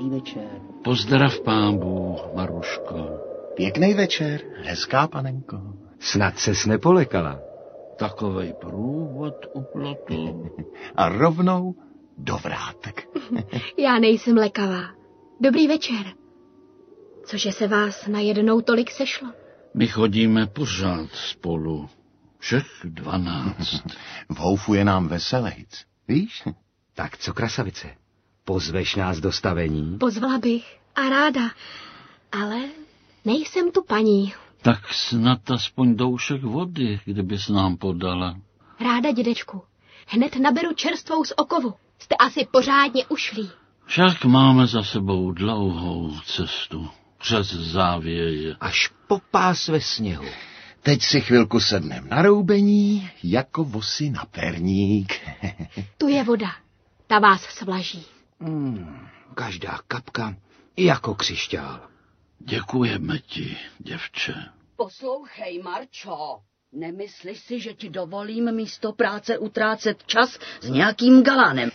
Dobrý večer. Pozdrav pán Bůh, Maruško. Pěkný večer, hezká panenko. Snad ses nepolekala. Takovej průvod u plotu. A rovnou do vrátek. Já nejsem lekavá. Dobrý večer. Cože se vás najednou tolik sešlo? My chodíme pořád spolu. Všech 12. V houfu je nám veselejc, víš? Tak co, krasavice, pozveš nás do stavení? Pozvala bych a ráda, ale nejsem tu paní. Tak snad aspoň doušek vody, kdybys nám podala. Ráda, dědečku. Hned naberu čerstvou z okovu. Jste asi pořádně ušlí. Však máme za sebou dlouhou cestu. Přes závěje. Až po pás ve sněhu. Teď si chvilku sednem na roubení, jako vosy na perník. Tu je voda. Ta vás svlaží. Každá kapka jako křišťál. Děkujeme ti, děvče. Poslouchej, Marčo, nemyslíš si, že ti dovolím místo práce utrácet čas s nějakým galánem?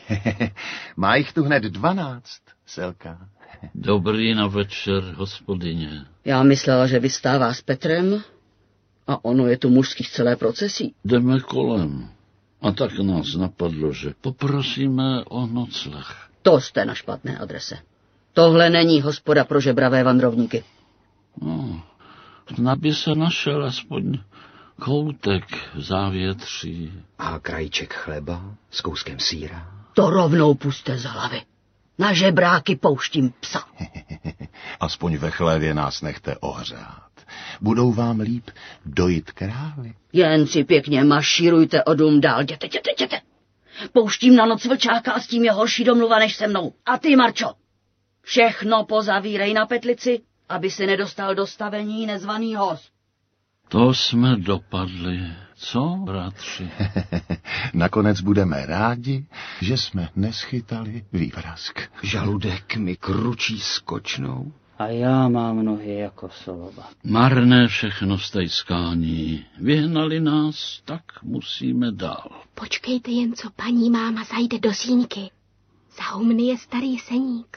Má jich tu hned 12, Selka. Dobrý na večer, hospodyně. Já myslela, že vystává s Petrem a ono je tu mužských celé procesí. Jdeme kolem. A tak nás napadlo, že poprosíme o nocleh. To jste na špatné adrese. Tohle není hospoda pro žebravé vandrovníky. No, snad by se našel aspoň koutek v závětří. A krajíček chleba s kouskem sýra. To rovnou puste z hlavy. Na žebráky pouštím psa. Aspoň ve chlévě nás nechte ohřát. Budou vám líp dojít krávy. Jen si pěkně mašírujte o dům dál, jděte. Pouštím na noc vlčáka a s tím je horší domluva než se mnou. A ty, Marčo, všechno pozavírej na petlici, aby se nedostal do stavení nezvaný host. To jsme dopadli, co, bratři? Nakonec budeme rádi, že jsme neschytali vývrazk. Žaludek mi kručí skočnou. A já mám nohy jako solova. Marné všechno stejskání. Vyhnali nás, tak musíme dál. Počkejte jen, co paní máma zajde do síňky. Za humny je starý seník.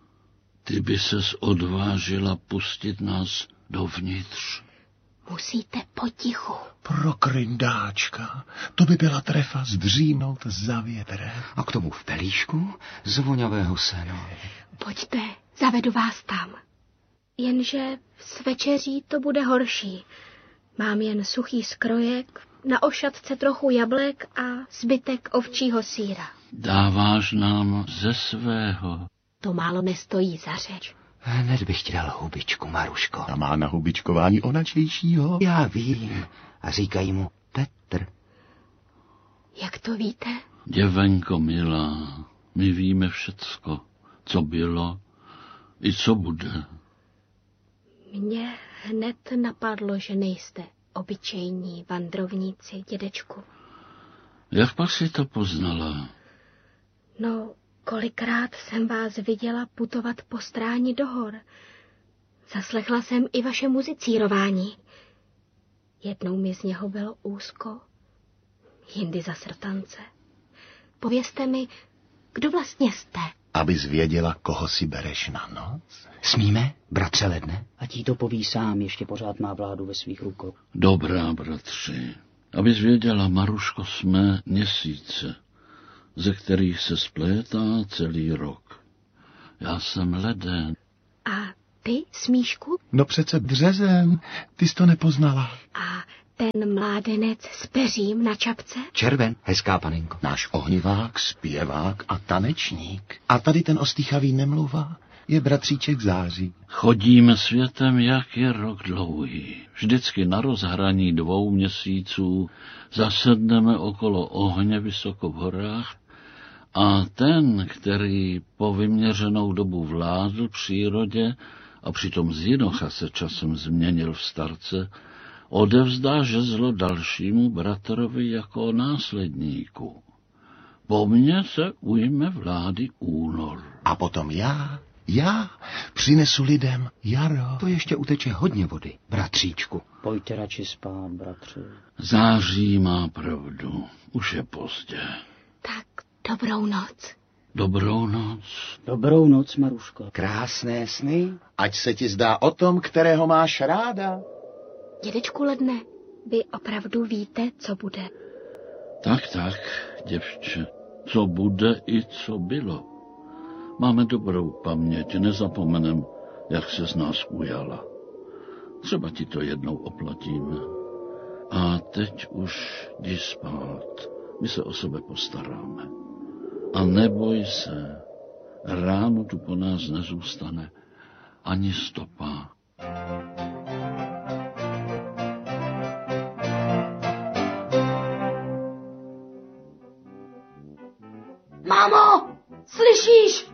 Ty by ses odvážila pustit nás dovnitř. Musíte potichu. Pro kryndáčka, to by byla trefa zdřínout za větrem. A k tomu v pelíšku z voňavého sena. Pojďte, zavedu vás tam. Jenže s večeří to bude horší. Mám jen suchý skrojek, na ošatce trochu jablek a zbytek ovčího sýra. Dáváš nám ze svého. To málo nestojí za řeč. Hned bych ti dal hubičku, Maruško. A má na hubičkování onačejšího. Já vím. A říkají mu Petr. Jak to víte? Děvenko milá, my víme všecko, co bylo i co bude. Mně hned napadlo, že nejste obyčejní vandrovníci, dědečku. Jak pak si to poznala? No, kolikrát jsem vás viděla putovat po stráni do hor. Zaslechla jsem i vaše muzicírování. Jednou mi z něho bylo úzko, jindy za srtance. Povězte mi, kdo vlastně jste? Abys věděla, koho si bereš na noc. Smíme, bratře Ledne? Ať jí to poví sám, ještě pořád má vládu ve svých rukou. Dobrá, bratři. Abys věděla, Maruško, jsme měsíce, ze kterých se splétá celý rok. Já jsem leden. A ty, Smíšku? No přece březen, ty jsi to nepoznala. A ten mládenec s peřím na čapce? Červen, hezká panenko. Náš ohnivák, zpěvák a tanečník. A tady ten ostýchavý nemluva je bratříček Září. Chodíme světem, jak je rok dlouhý. Vždycky na rozhraní 2 měsíců zasedneme okolo ohně vysoko v horách a ten, který po vyměřenou dobu vládl přírodě a přitom z jinocha se časem změnil v starce, odevzdá žezlo dalšímu bratrovi jako následníku. Po mně se ujme vlády únor. A potom já přinesu lidem jaro. To ještě uteče hodně vody, bratříčku. Pojďte radši spát, bratře. Září má pravdu, už je pozdě. Tak dobrou noc. Dobrou noc. Dobrou noc, Maruško. Krásné sny. Ať se ti zdá o tom, kterého máš ráda. Dědečku Ledne, vy opravdu víte, co bude? Tak, děvče, co bude i co bylo. Máme dobrou paměť, nezapomenem, jak se z nás ujala. Třeba ti to jednou oplatíme. A teď už jdi spát, my se o sebe postaráme. A neboj se, ráno tu po nás nezůstane ani stopa. Mámo, slyšíš?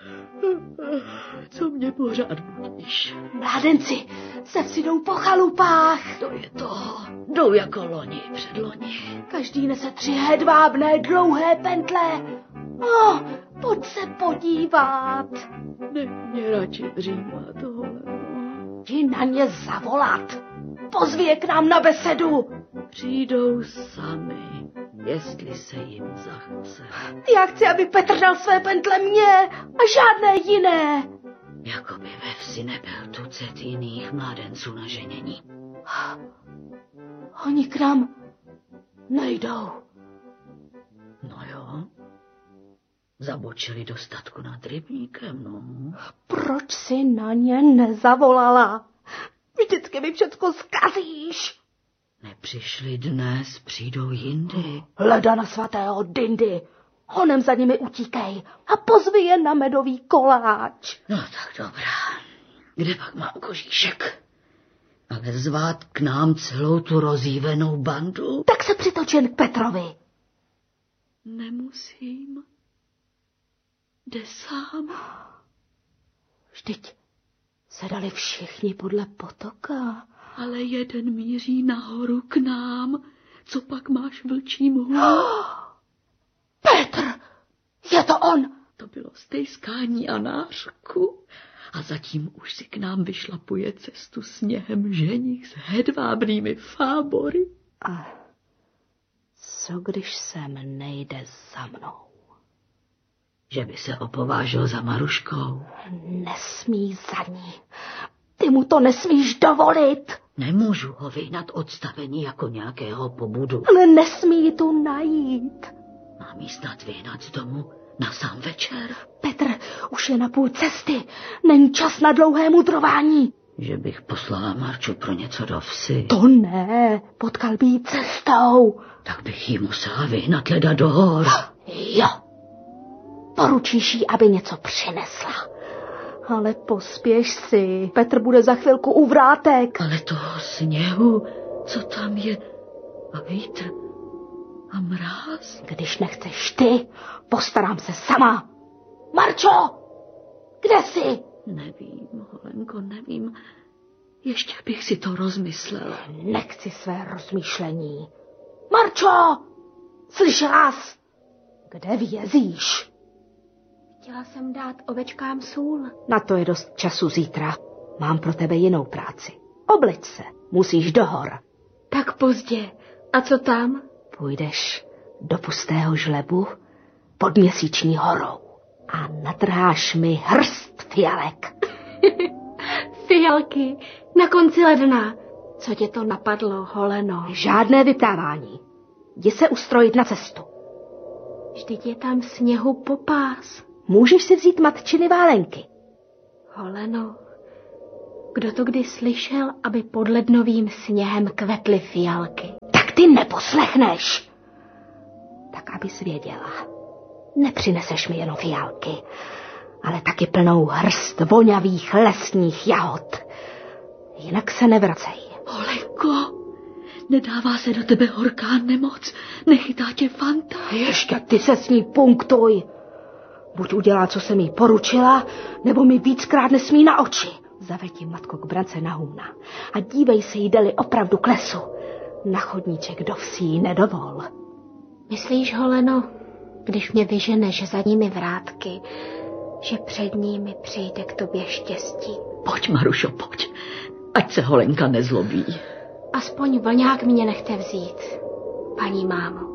Co mě pořád budíš? Mládenci se vsidou po chalupách. To je to. Jdou jako loni, předloni. Každý nese 3 hedvábné dlouhé pentle. Pojď se podívat. Nech mě radši dřímat, Holeno. Jdi na ně zavolat. Pozvi je k nám na besedu. Přijdou sami, jestli se jim zachce. Já chci, aby Petr dal své pentle mně a žádné jiné. Jakoby ve vsi nebyl tucet jiných mládenců na ženění. Oni k nám nejdou. No jo, zabočili do statku nad rybníkem, no. Proč si na ně nezavolala? Vždycky mi všecko zkazíš. Nepřišli dnes, přijdou jindy. Leda na svatého Dindy. Honem za nimi utíkej a pozvi je na medový koláč. No tak dobrá. Kde pak mám kožíšek? Ale zvát k nám celou tu rozjívenou bandu? Tak se přitoč jen k Petrovi. Nemusím. Jde sám. Vždyť se dali všichni podle potoka. Ale jeden míří nahoru k nám. Co pak máš vlčí mhlu? Petr! Je to on! To bylo stejskání a nářku. A zatím už si k nám vyšlapuje cestu sněhem ženich s hedvábnými fábory. A co když sem nejde za mnou? Že by se opovážil za Maruškou. Nesmí za ní. Ty mu to nesmíš dovolit. Nemůžu ho vyhnat odstavení jako nějakého pobudu. Ale nesmí ji tu najít. Mám jí snad vyhnat z domu na sám večer. Petr už je na půl cesty. Není čas na dlouhé mudrování. Že bych poslala Marču pro něco do vsi. To ne, potkal by jí cestou. Tak bych jí musela vyhnat leda do hor. Jo. Poručíš jí, aby něco přinesla. Ale pospěš si, Petr bude za chvilku u vrátek. Ale toho sněhu, co tam je, a vítr a mráz. Když nechceš ty, postarám se sama. Marčo, kde jsi? Nevím, Holenko, nevím. Ještě bych si to rozmyslela. Nechci své rozmýšlení. Marčo, slyšela jsi? Kde vězíš? Chtěla jsem dát ovečkám sůl. Na to je dost času zítra. Mám pro tebe jinou práci. Obleč se, musíš do hor. Tak pozdě. A co tam? Půjdeš do pustého žlebu pod Měsíční horou a natrháš mi hrst fialek. Fialky na konci ledna. Co tě to napadlo, Holeno? Žádné vyptávání. Jdi se ustrojit na cestu. Vždyť je tam sněhu popás. Můžeš si vzít matčiny válenky. Holeno, kdo to kdy slyšel, aby pod lednovým sněhem kvetly fialky? Tak ty neposlechneš. Tak abys věděla, nepřineseš mi jenom fialky, ale taky plnou hrst vonavých lesních jahod. Jinak se nevracej. Holenko, nedává se do tebe horká nemoc, nechytá tě fanta. Ještě ty se s ní punktuj. Buď udělá, co jsem jí poručila, nebo mi víckrát nesmí na oči. Zaveď ji, matko, k brance na humna a dívej se, jí-li opravdu k lesu. Na chodníček do vsí nedovol. Myslíš, Holeno, když mě vyženeš za nimi vrátky, že před nimi přijde k tobě štěstí? Pojď, Marušo, pojď, ať se Holenka nezlobí. Aspoň vlňák mě nechte vzít, paní mámo.